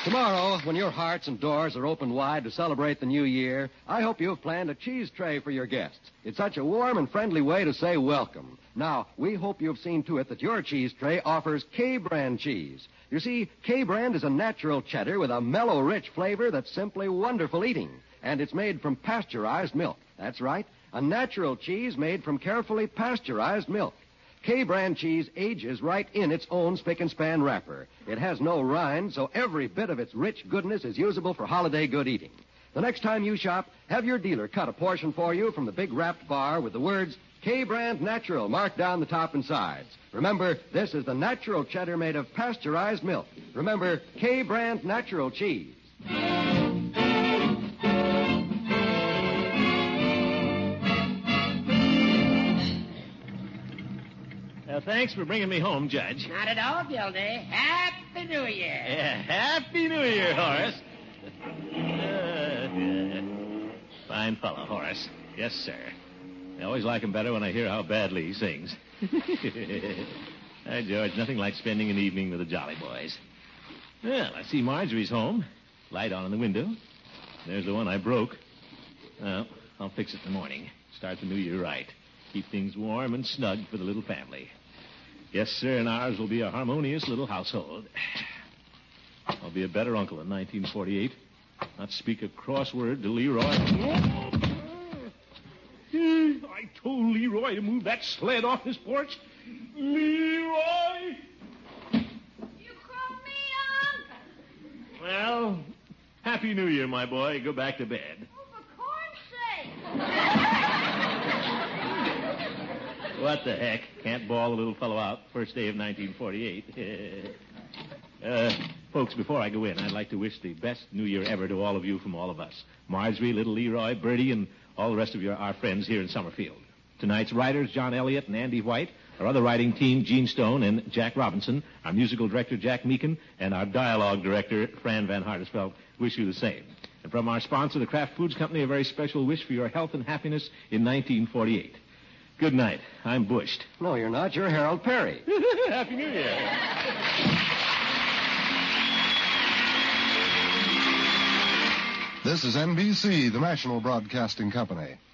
Tomorrow, when your hearts and doors are open wide to celebrate the new year, I hope you have planned a cheese tray for your guests. It's such a warm and friendly way to say welcome. Now, we hope you've seen to it that your cheese tray offers K-Brand cheese. You see, K-Brand is a natural cheddar with a mellow, rich flavor that's simply wonderful eating. And it's made from pasteurized milk. That's right, a natural cheese made from carefully pasteurized milk. K-Brand cheese ages right in its own spick-and-span wrapper. It has no rind, so every bit of its rich goodness is usable for holiday good eating. The next time you shop, have your dealer cut a portion for you from the big wrapped bar with the words K-Brand Natural marked down the top and sides. Remember, this is the natural cheddar made of pasteurized milk. Remember, K-Brand Natural cheese. Thanks for bringing me home, Judge. Not at all, Gildy. Happy New Year. Yeah, Happy New Year, Horace. Fine fellow, Horace. Yes, sir. I always like him better when I hear how badly he sings. Hi, George. Nothing like spending an evening with the Jolly Boys. Well, I see Marjorie's home. Light on in the window. There's the one I broke. Well, I'll fix it in the morning. Start the new year right. Keep things warm and snug for the little family. Yes, sir, and ours will be a harmonious little household. I'll be a better uncle in 1948. Not speak a cross word to Leroy. I told Leroy to move that sled off this porch. Leroy! You call me Uncle? Well, Happy New Year, my boy. Go back to bed. Oh, for corn's sake. What the heck? Can't bawl the little fellow out first day of 1948. Folks, before I go in, I'd like to wish the best New Year ever to all of you from all of us. Marjorie, little Leroy, Bertie, and all the rest of our friends here in Summerfield. Tonight's writers, John Elliott and Andy White. Our other writing team, Gene Stone and Jack Robinson. Our musical director, Jack Meekin. And our dialogue director, Fran Van Hartesveld, wish you the same. And from our sponsor, the Kraft Foods Company, a very special wish for your health and happiness in 1948. Good night. I'm bushed. No, you're not. You're Harold Perry. Happy New Year. This is NBC, the national broadcasting company.